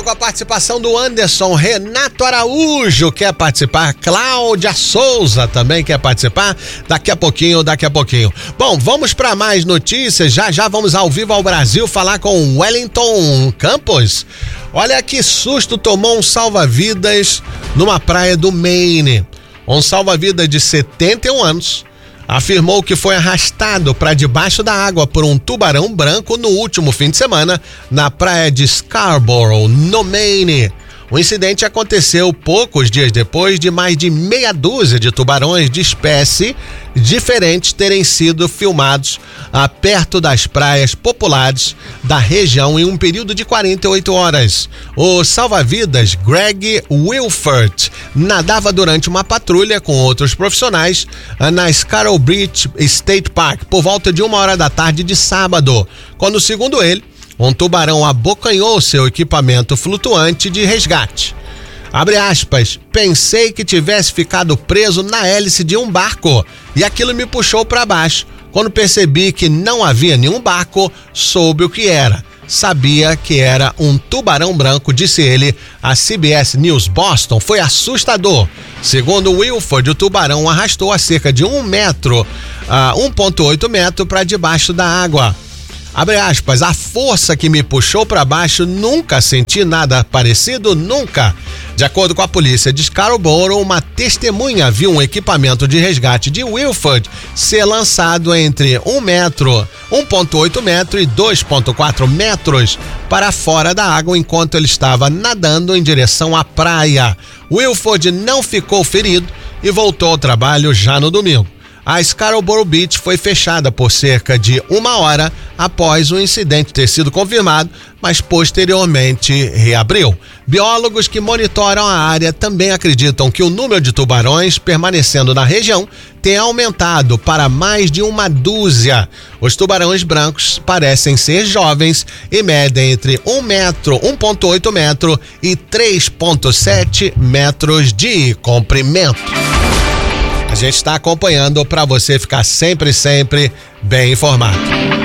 com a participação do Anderson. Renato Araújo quer participar, Cláudia Souza também quer participar, daqui a pouquinho. Bom, vamos para mais notícias, já vamos ao Vivo ao Brasil falar com Wellington Campos. Olha que susto tomou um salva-vidas numa praia do Maine. Um salva-vidas de 71 anos afirmou que foi arrastado para debaixo da água por um tubarão branco no último fim de semana na praia de Scarborough, no Maine. O incidente aconteceu poucos dias depois de mais de meia dúzia de tubarões de espécie diferentes terem sido filmados perto das praias populares da região em um período de 48 horas. O salva-vidas Greg Wilford nadava durante uma patrulha com outros profissionais na Scarborough Beach State Park por volta de 1h da tarde de sábado, quando, segundo ele, um tubarão abocanhou seu equipamento flutuante de resgate. Abre aspas, pensei que tivesse ficado preso na hélice de um barco e aquilo me puxou para baixo. Quando percebi que não havia nenhum barco, soube o que era. Sabia que era um tubarão branco, disse ele à CBS News Boston. Foi assustador. Segundo Wilford, o tubarão arrastou a cerca de 1,8 metro para debaixo da água. Abre aspas, a força que me puxou para baixo, nunca senti nada parecido, nunca. De acordo com a polícia de Scarborough, uma testemunha viu um equipamento de resgate de Wilford ser lançado entre 1,8 metro e 2,4 metros para fora da água enquanto ele estava nadando em direção à praia. Wilford não ficou ferido e voltou ao trabalho já no domingo. A Scarborough Beach foi fechada por cerca de 1 hora após o incidente ter sido confirmado, mas posteriormente reabriu. Biólogos que monitoram a área também acreditam que o número de tubarões permanecendo na região tem aumentado para mais de uma dúzia. Os tubarões brancos parecem ser jovens e medem entre 1,8 metro e 3,7 metros de comprimento. A gente está acompanhando para você ficar sempre bem informado.